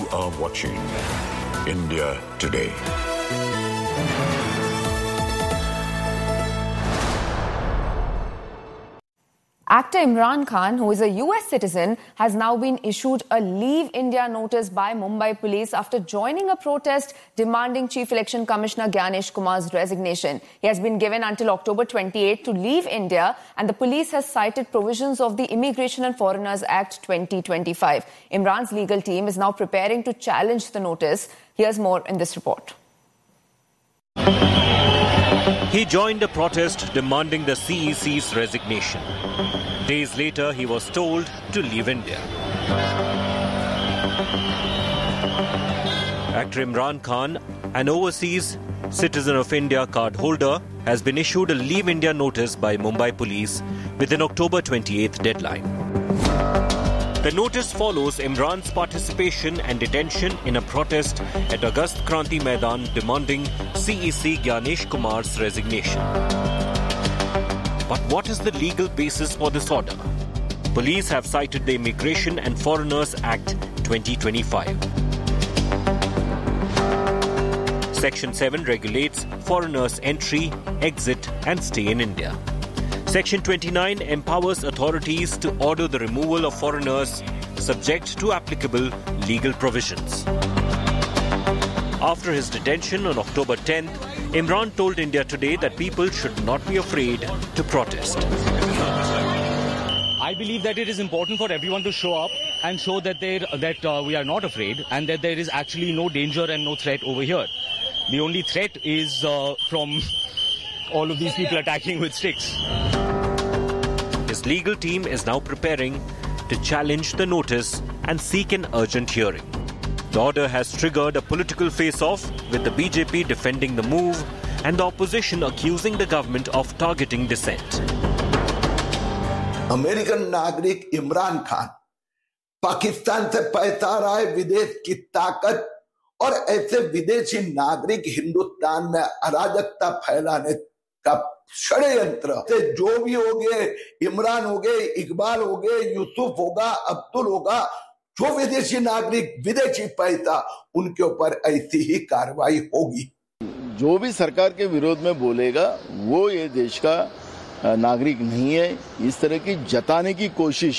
are watching India Today. Actor Imran Khan, who is a US citizen, has now been issued a Leave India notice by Mumbai police after joining a protest demanding Chief Election Commissioner Gyanesh Kumar's resignation. He has been given until October 28 to leave India, and the police has cited provisions of the Immigration and Foreigners Act 2025. Imran's legal team is now preparing to challenge the notice. Here's more in this report. He joined a protest demanding the CEC's resignation. Days later, he was told to leave India. Actor Imran Khan, an overseas Citizen of India card holder, has been issued a Leave India notice by Mumbai police with an October 28th deadline. The notice follows Imran's participation and detention in a protest at Agast Kranti Maidan demanding CEC Gyanesh Kumar's resignation. But what is the legal basis for this order? Police have cited the Immigration and Foreigners Act 2025. Section 7 regulates foreigners' entry, exit and stay in India. Section 29 empowers authorities to order the removal of foreigners subject to applicable legal provisions. After his detention on October 10th, Imran told India Today that people should not be afraid to protest. I believe that it is important for everyone to show up and show that we are not afraid and that there is actually no danger and no threat over here. The only threat is from all of these people attacking with sticks. His legal team is now preparing to challenge the notice and seek an urgent hearing. The order has triggered a political face-off with the BJP defending the move and the opposition accusing the government of targeting dissent. American नागरिक इमरान खान पाकिस्तान से पैसा रहा है, विदेश की ताकत और ऐसे विदेशी नागरिक हिंदुस्तान में अराजकता फैलाने का षड्यंत्र से जो भी होंगे, इमरान होंगे, इकबाल होंगे, यूसुफ होगा, अब्दुल होगा, जो विदेशी नागरिक विदेशी पैसा, उनके ऊपर ऐसी ही कार्रवाई होगी। जो भी सरकार के विरोध में बोलेगा वो ये देश का नागरिक नहीं है। इस तरह की जताने की कोशिश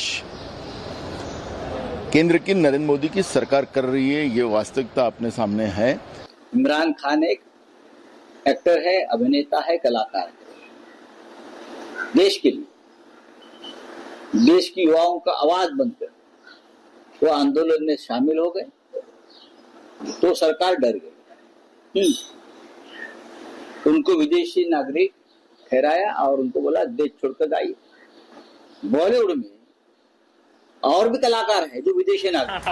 केंद्र की नरेंद्र मोदी की सरकार कर रही है, ये वास्तविकता अपने सामने है। इमरान खान एक एक्टर है, अभिनेता है, कलाकार है। देश के लिए, देश की युवाओं का आवाज बनकर वो आंदोलन में शामिल हो गए तो सरकार डर गई। उनको विदेशी नागरिक ठहराया और उनको बोला देश छोड़कर जाइए। बॉलीवुड में और भी कलाकार हैं जो विदेशी नागरिक।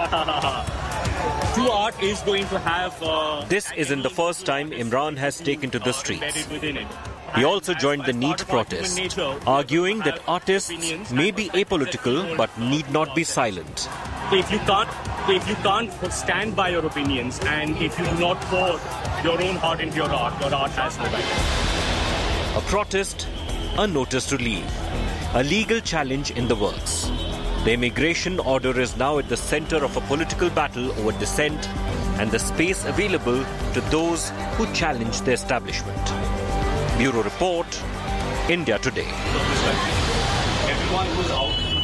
This isn't the first time Imran has taken to the streets. He also joined the NEET protest, arguing that artists may be apolitical but need not be silent. If you can't stand by your opinions and if you do not pour your own heart into your art has no value. A protest, a notice to leave, a legal challenge in the works. The immigration order is now at the center of a political battle over dissent and the space available to those who challenge the establishment. Bureau Report, India Today. Everyone who's out